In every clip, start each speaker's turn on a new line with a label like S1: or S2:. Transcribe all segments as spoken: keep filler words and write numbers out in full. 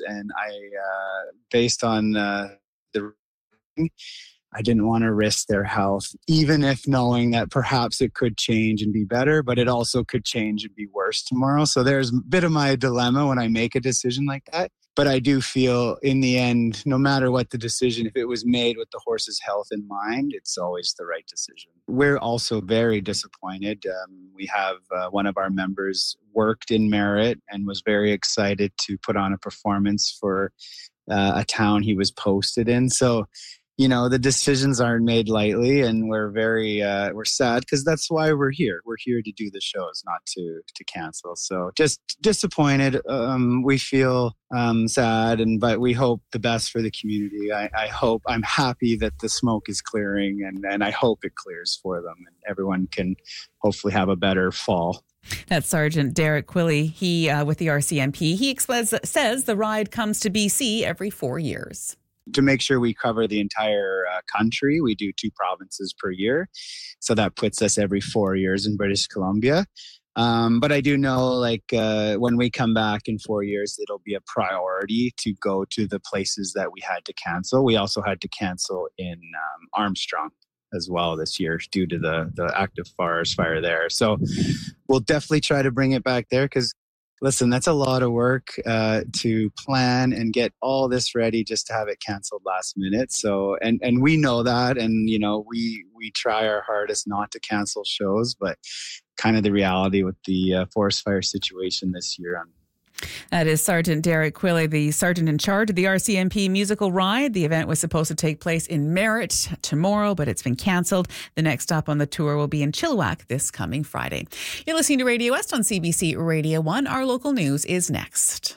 S1: and I, uh, based on uh, the, I didn't want to risk their health, even if knowing that perhaps it could change and be better, but it also could change and be worse tomorrow. So there's a bit of my dilemma when I make a decision like that. But I do feel in the end, no matter what the decision, if it was made with the horse's health in mind, it's always the right decision. We're also very disappointed. Um, we have uh, one of our members worked in Merritt and was very excited to put on a performance for uh, a town he was posted in. So, you know, the decisions aren't made lightly, and we're very, uh, we're sad because that's why we're here. We're here to do the shows, not to to cancel. So just disappointed. Um, we feel um, sad, and but we hope the best for the community. I, I hope, I'm happy that the smoke is clearing, and, and I hope it clears for them, and everyone can hopefully have a better fall.
S2: That's Sergeant Derek Quilley. He, uh, with the R C M P, he explains, says the ride comes to B C every four years.
S1: To make sure we cover the entire uh, country, we do two provinces per year. So that puts us every four years in British Columbia. Um, but I do know, like, uh, when we come back in four years, it'll be a priority to go to the places that we had to cancel. We also had to cancel in um, Armstrong as well this year due to the, the active forest fire there. So we'll definitely try to bring it back there because, listen, that's a lot of work uh, to plan and get all this ready just to have it canceled last minute. So, and and we know that, and you know, we we try our hardest not to cancel shows, but kind of the reality with the uh, forest fire situation this year. Um,
S2: That is Sergeant Derek Quilley, the sergeant in charge of the R C M P musical ride. The event was supposed to take place in Merritt tomorrow, but it's been cancelled. The next stop on the tour will be in Chilliwack this coming Friday. You're listening to Radio West on C B C Radio one. Our local news is next.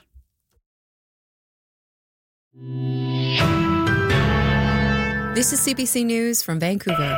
S3: This is C B C News from Vancouver.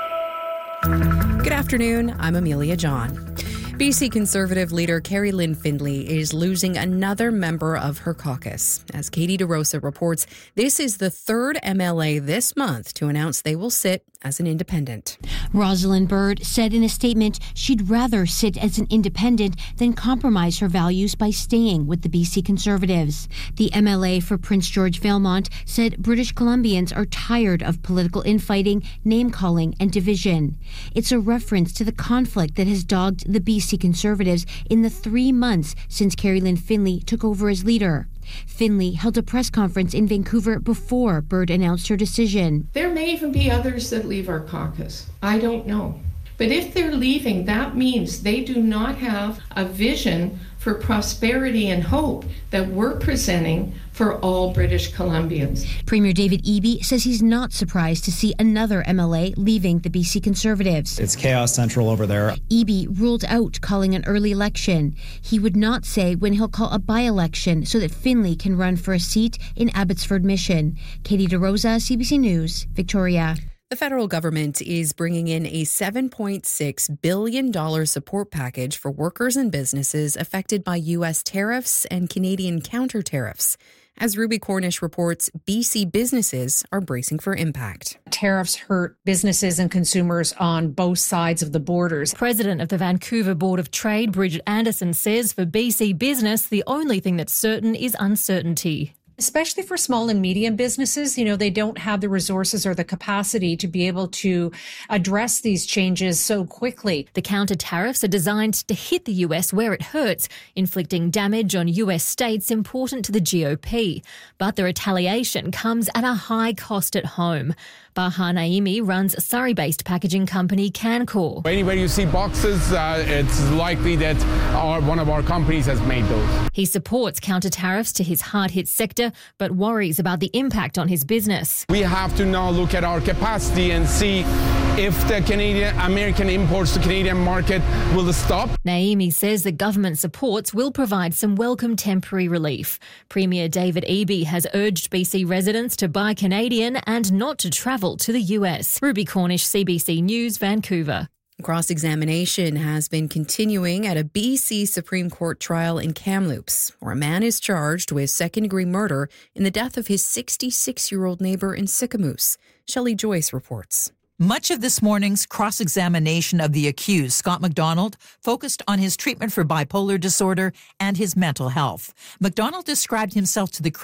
S3: Good afternoon, I'm Amelia John. B C Conservative leader Kerry Lynn Findlay is losing another member of her caucus. As Katie DeRosa reports, this is the third M L A this month to announce they will sit as an independent.
S4: Rosalind Bird said in a statement she'd rather sit as an independent than compromise her values by staying with the B C Conservatives. The M L A for Prince George Valemount said British Columbians are tired of political infighting, name-calling and division. It's a reference to the conflict that has dogged the B C Conservatives in the three months since Kerry Lynn Findlay took over as leader. Findlay held a press conference in Vancouver before Bird announced her decision.
S5: There may even be others that leave our caucus. I don't know. But if they're leaving, that means they do not have a vision for prosperity and hope that we're presenting for all British Columbians.
S4: Premier David Eby says he's not surprised to see another M L A leaving the B C Conservatives.
S6: It's chaos central over there.
S4: Eby ruled out calling an early election. He would not say when he'll call a by-election so that Findlay can run for a seat in Abbotsford Mission. Katie DeRosa, C B C News, Victoria.
S3: The federal government is bringing in a seven point six billion dollars support package for workers and businesses affected by U S tariffs and Canadian counter-tariffs. As Ruby Cornish reports, B C businesses are bracing for impact.
S7: Tariffs hurt businesses and consumers on both sides of the borders.
S8: President of the Vancouver Board of Trade, Bridget Anderson, says for B C business, the only thing that's certain is uncertainty.
S7: Especially for small and medium businesses, you know, they don't have the resources or the capacity to be able to address these changes so quickly.
S8: The counter tariffs are designed to hit the U S where it hurts, inflicting damage on U S states important to the G O P. But the retaliation comes at a high cost at home. Baha Naimi runs Surrey-based packaging company Cancor.
S9: Anywhere you see boxes, uh, it's likely that our, one of our companies has made those.
S8: He supports counter-tariffs to his hard-hit sector, but worries about the impact on his business.
S9: We have to now look at our capacity and see if the Canadian American imports to Canadian market will stop.
S8: Naimi says the government supports will provide some welcome temporary relief. Premier David Eby has urged B C residents to buy Canadian and not to travel to the U S. Ruby Cornish, C B C News, Vancouver.
S3: Cross-examination has been continuing at a B C Supreme Court trial in Kamloops, where a man is charged with second-degree murder in the death of his sixty-six-year-old neighbour in Sicamous. Shelley Joyce reports.
S10: Much of this morning's cross-examination of the accused, Scott MacDonald, focused on his treatment for bipolar disorder and his mental health. MacDonald described himself to the